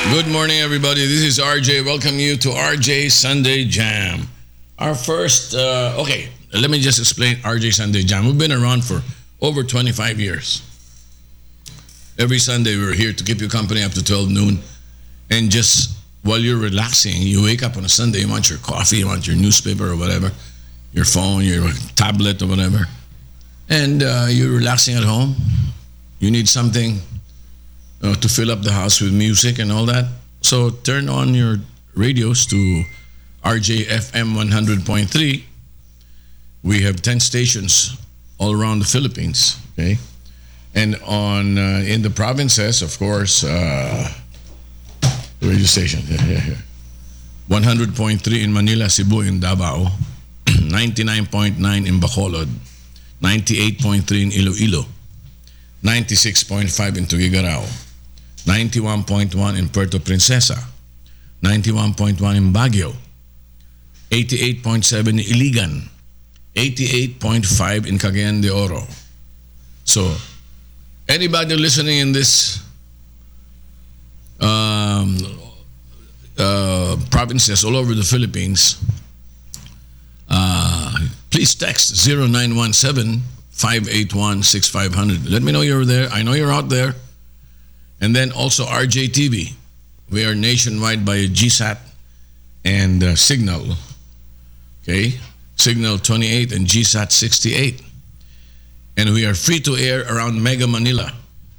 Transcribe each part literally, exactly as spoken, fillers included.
Good morning, everybody. This is R J. Welcome you to R J Sunday Jam. Our first, uh, okay, let me just explain R J Sunday Jam. We've been around for over twenty-five years. Every Sunday, we're here to keep you company up to twelve noon. And just while you're relaxing, you wake up on a Sunday, you want your coffee, you want your newspaper or whatever, your phone, your tablet or whatever. And uh, you're relaxing at home. You need something uh, to fill up the house with music and all that. So turn on your radios to R J F M one hundred point three. We have ten stations all around the Philippines, okay? And on uh, in the provinces, of course, uh, the radio station, yeah, yeah, yeah. one hundred point three in Manila, Cebu, in Davao, ninety-nine point nine in Bacolod, ninety-eight point three in Iloilo, ninety-six point five in Tuguegarao, ninety-one point one in Puerto Princesa, ninety-one point one in Baguio, eighty-eight point seven in Iligan, eighty-eight point five in Cagayan de Oro. So, anybody listening in this um, uh, provinces all over the Philippines, uh, please text zero nine one seven, five eight one, six five zero zero. Let me know you're there. I know you're out there. And then also R J T V. We are nationwide by G SAT and uh, Signal. Okay? Signal twenty-eight and G SAT sixty-eight. And we are free to air around Mega Manila.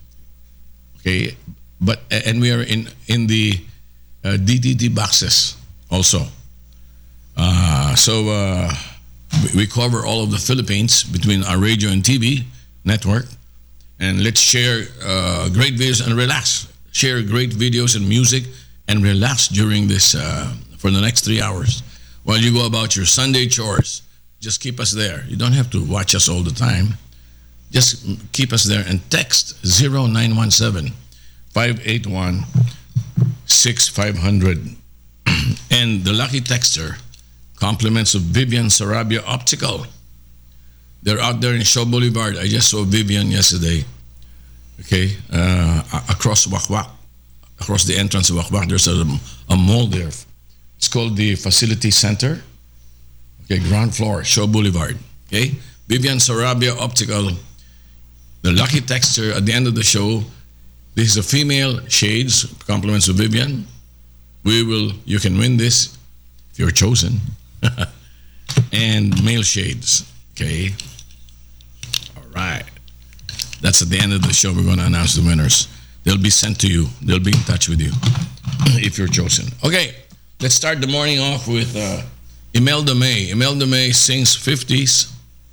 Okay? But and we are in in the uh, D T T boxes also. Uh, so uh, we cover all of the Philippines between our radio and T V network. And let's share uh, great videos and relax. Share great videos and music and relax during this, uh, for the next three hours. While you go about your Sunday chores, just keep us there. You don't have to watch us all the time. Just keep us there and text zero nine one seven, five eight one, six five zero zero. And the lucky texter, compliments of Vivian Sarabia Optical. They're out there in Shaw Boulevard. I just saw Vivian yesterday. Okay, uh, across Wakwak, across the entrance of Wakwak, there's a, a mall there. It's called the Facility Center. Okay, ground floor, Shaw Boulevard. Okay, Vivian Sarabia Optical. The lucky texter at the end of the show. This is a female shades. Compliments of Vivian. We will. You can win this if you're chosen. And male shades. Okay. All right. That's at the end of the show. We're going to announce the winners. They'll be sent to you. They'll be in touch with you if you're chosen. Okay. Let's start the morning off with uh, Imelda May. Imelda May sings fifties.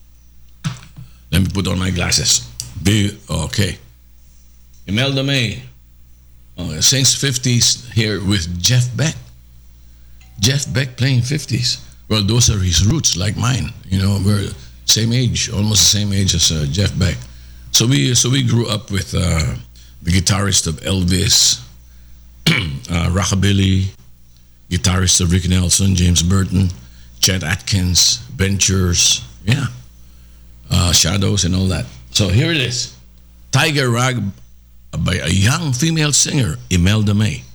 Let me put on my glasses. Be, okay. Imelda May uh, sings fifties here with Jeff Beck. Jeff Beck playing fifties. Well, those are his roots, like mine. You know, we're same age, almost the same age as uh, Jeff Beck. So we so we grew up with uh, the guitarist of Elvis, uh, rockabilly, guitarist of Ricky Nelson, James Burton, Chet Atkins, Ventures, yeah, uh, Shadows, and all that. So here it is, Tiger Rag by a young female singer, Imelda May.